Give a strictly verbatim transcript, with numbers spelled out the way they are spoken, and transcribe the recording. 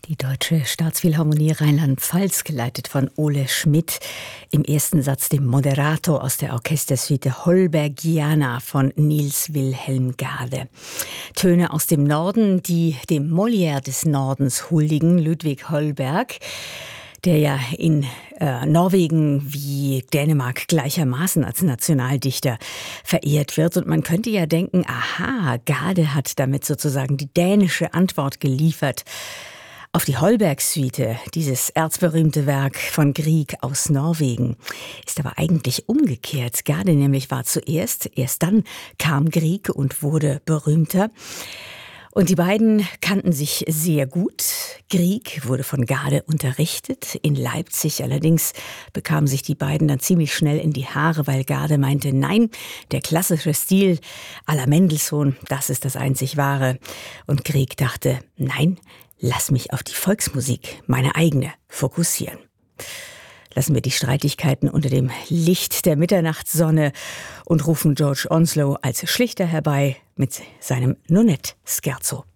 Die Deutsche Staatsphilharmonie Rheinland-Pfalz, geleitet von Ole Schmidt, im ersten Satz dem Moderato aus der Orchestersuite Holbergiana von Niels Wilhelm Gade. Töne aus dem Norden, die dem Molière des Nordens huldigen, Ludwig Holberg, der ja in äh, Norwegen wie Dänemark gleichermaßen als Nationaldichter verehrt wird. Und man könnte ja denken, aha, Gade hat damit sozusagen die dänische Antwort geliefert auf die Holberg-Suite, dieses erzberühmte Werk von Grieg aus Norwegen. Ist aber eigentlich umgekehrt. Gade nämlich war zuerst, erst dann kam Grieg und wurde berühmter. Und die beiden kannten sich sehr gut. Grieg wurde von Gade unterrichtet. In Leipzig allerdings bekamen sich die beiden dann ziemlich schnell in die Haare, weil Gade meinte, nein, der klassische Stil à la Mendelssohn, das ist das einzig Wahre. Und Grieg dachte, nein, lass mich auf die Volksmusik, meine eigene, fokussieren. Lassen wir die Streitigkeiten unter dem Licht der Mitternachtssonne und rufen George Onslow als Schlichter herbei mit seinem Nonette-Scherzo.